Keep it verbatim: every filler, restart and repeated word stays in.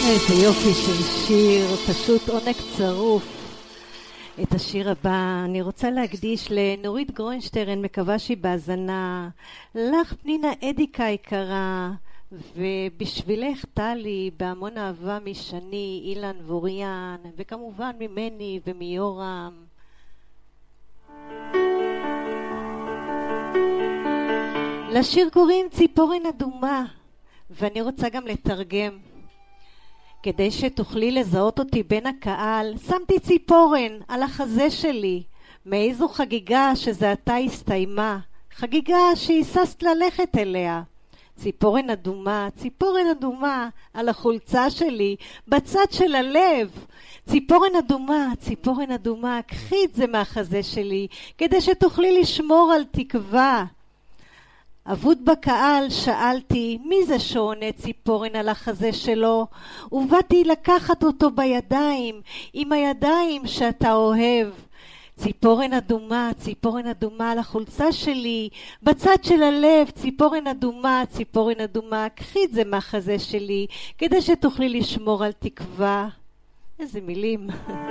איזה יופי של שיר, פשוט עונג צרוף. את השיר הבא אני רוצה להקדיש לנורית גרוינשטרן, מקווה שהיא בהזנה, לך פנינה אדיקה יקרה, ובשבילך טלי, בהמון אהבה משני, אילן וריאן, וכמובן ממני ומיורם. לשיר קוראים ציפורן אדומה, ואני רוצה גם לתרגם. כדי שתוכלי לזהות אותי בין הקהל, שמתי ציפורן על החזה שלי, מאיזו חגיגה שזה עתה הסתיימה, חגיגה שהיססת ללכת אליה. ציפורן אדומה, ציפורן אדומה, על החולצה שלי, בצד של הלב. ציפורן אדומה, ציפורן אדומה, קחי את זה מהחזה שלי, כדי שתוכלי לשמור על תקווה. אבוד בקהל שאלתי, מי זה שעונה ציפורן על החזה שלו? ובאתי לקחת אותו בידיים, עם הידיים שאתה אוהב. ציפורן אדומה, ציפורן אדומה על החולצה שלי, בצד של הלב, ציפורן אדומה, ציפורן אדומה, קחי את זה מהחזה שלי, כדי שתוכלי לשמור על תקווה. איזה מילים.